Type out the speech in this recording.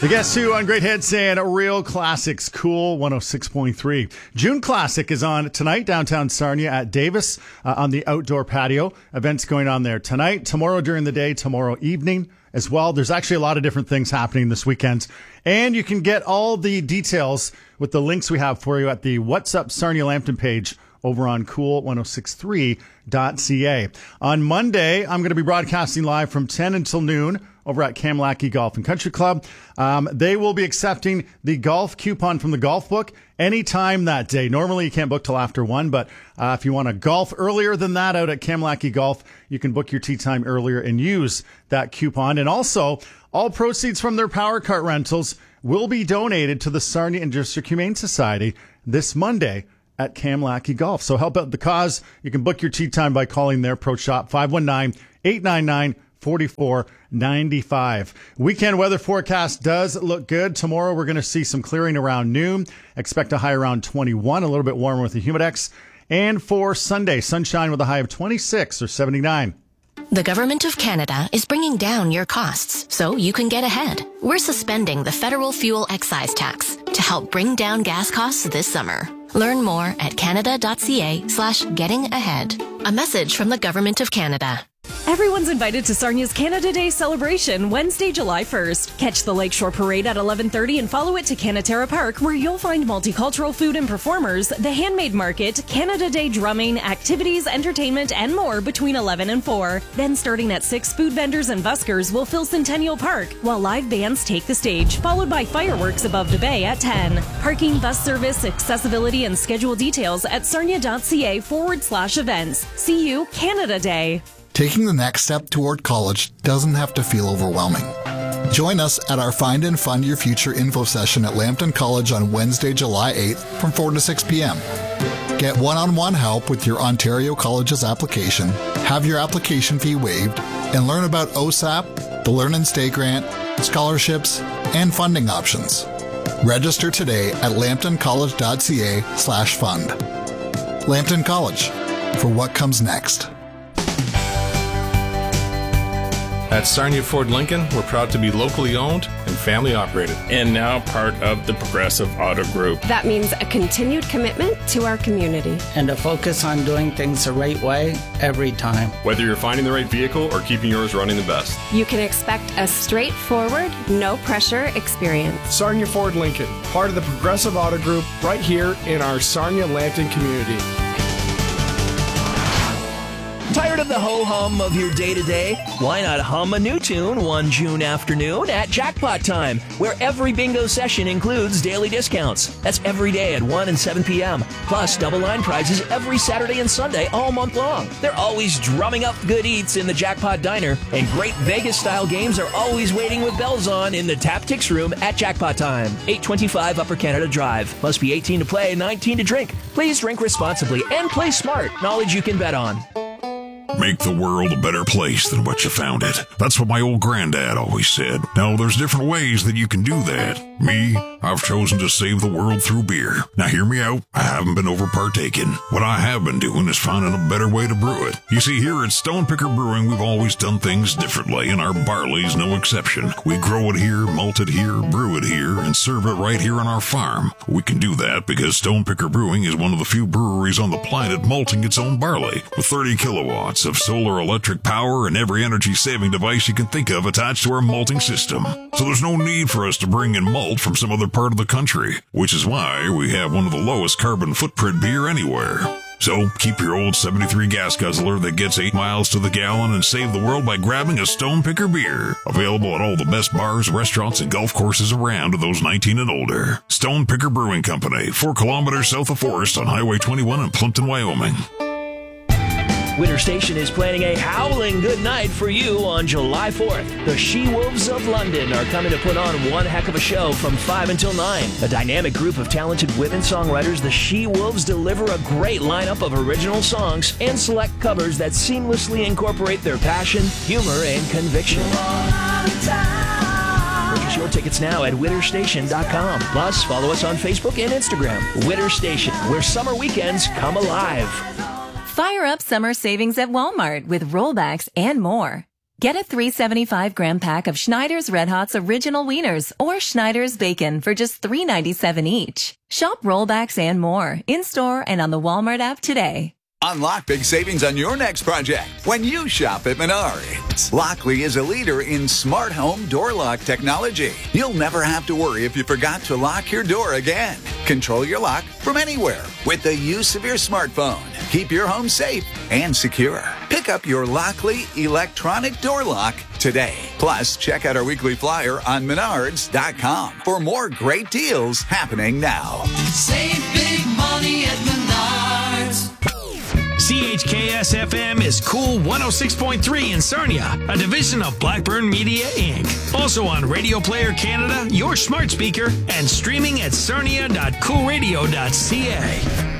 The Guess Who on Great Hits and Real Classics, Cool 106.3. June Classic is on tonight, downtown Sarnia at Davis on the outdoor patio. Events going on there tonight, tomorrow during the day, tomorrow evening as well. There's actually a lot of different things happening this weekend. And you can get all the details with the links we have for you at the What's Up Sarnia Lambton page over on cool1063.ca. On Monday, I'm going to be broadcasting live from 10 until noon over at Kamlaki Golf and Country Club. They will be accepting the golf coupon from the golf book anytime that day. Normally, you can't book till after 1, but if you want to golf earlier than that out at Kamlaki Golf, you can book your tee time earlier and use that coupon. And also, all proceeds from their power cart rentals will be donated to the Sarnia and District Humane Society this Monday at Kamlaki Golf. So help out the cause. You can book your tee time by calling their pro shop 519-899-4495. Weekend weather forecast does look good. Tomorrow we're going to see some clearing around noon. Expect a high around 21, a little bit warmer with the Humidex. And for Sunday, sunshine with a high of 26 or 79. The Government of Canada is bringing down your costs so you can get ahead. We're suspending the federal fuel excise tax to help bring down gas costs this summer. Learn more at canada.ca/getting-ahead. A message from the Government of Canada. Everyone's invited to Sarnia's Canada Day celebration Wednesday, July 1st. Catch the Lakeshore Parade at 11:30 and follow it to Canaterra Park, where you'll find multicultural food and performers, the Handmade Market, Canada Day drumming, activities, entertainment, and more between 11 and 4. Then starting at 6, food vendors and buskers will fill Centennial Park, while live bands take the stage, followed by fireworks above the bay at 10. Parking, bus service, accessibility, and schedule details at sarnia.ca/events. See you Canada Day. Taking the next step toward college doesn't have to feel overwhelming. Join us at our Find and Fund Your Future info session at Lambton College on Wednesday, July 8th from 4 to 6 p.m. Get one-on-one help with your Ontario College's application, have your application fee waived, and learn about OSAP, the Learn and Stay grant, scholarships, and funding options. Register today at lambtoncollege.ca/fund. Lambton College, for what comes next. At Sarnia Ford Lincoln, we're proud to be locally owned and family operated. And now part of the Progressive Auto Group. That means a continued commitment to our community. And a focus on doing things the right way every time. Whether you're finding the right vehicle or keeping yours running the best. You can expect a straightforward, no-pressure experience. Sarnia Ford Lincoln, part of the Progressive Auto Group, right here in our Sarnia-Lambton community. Tired of the ho-hum of your day-to-day? Why not hum a new tune one June afternoon at Jackpot Time, where every bingo session includes daily discounts. That's every day at 1 and 7 p.m., plus double-line prizes every Saturday and Sunday all month long. They're always drumming up good eats in the Jackpot Diner, and great Vegas-style games are always waiting with bells on in the Tap-Tix Room at Jackpot Time, 825 Upper Canada Drive. Must be 18 to play, 19 to drink. Please drink responsibly and play smart. Knowledge you can bet on. Make the world a better place than what you found it. That's what my old granddad always said. Now, there's different ways that you can do that. Me, I've chosen to save the world through beer. Now, hear me out. I haven't been over-partaking. What I have been doing is finding a better way to brew it. You see, here at Stone Picker Brewing, we've always done things differently, and our barley's no exception. We grow it here, malt it here, brew it here, and serve it right here on our farm. We can do that because Stone Picker Brewing is one of the few breweries on the planet malting its own barley, with 30 kilowatts of solar electric power and every energy-saving device you can think of attached to our malting system. So there's no need for us to bring in malt from some other part of the country, which is why we have one of the lowest carbon footprint beer anywhere. So keep your old 73 gas guzzler that gets 8 miles to the gallon and save the world by grabbing a Stone Picker beer. Available at all the best bars, restaurants, and golf courses around to those 19 and older. Stone Picker Brewing Company, 4 kilometers south of Forest on Highway 21 in Plimpton, Wyoming. Winter Station is planning a howling good night for you on July 4th. The She-Wolves of London are coming to put on one heck of a show from 5 until 9. A dynamic group of talented women songwriters, the She-Wolves deliver a great lineup of original songs and select covers that seamlessly incorporate their passion, humor, and conviction. Purchase your tickets now at winterstation.com. Plus, follow us on Facebook and Instagram. Winter Station, where summer weekends come alive. Fire up summer savings at Walmart with rollbacks and more. Get a 375-gram pack of Schneider's Red Hot's Original Wieners or Schneider's Bacon for just $3.97 each. Shop rollbacks and more in-store and on the Walmart app today. Unlock big savings on your next project when you shop at Menards. Lockley is a leader in smart home door lock technology. You'll never have to worry if you forgot to lock your door again. Control your lock from anywhere with the use of your smartphone. Keep your home safe and secure. Pick up your Lockley electronic door lock today. Plus, check out our weekly flyer on Menards.com for more great deals happening now. Save big money at Menards. CHKS-FM is Cool 106.3 in Sarnia, a division of Blackburn Media, Inc. Also on Radio Player Canada, your smart speaker, and streaming at sarnia.coolradio.ca.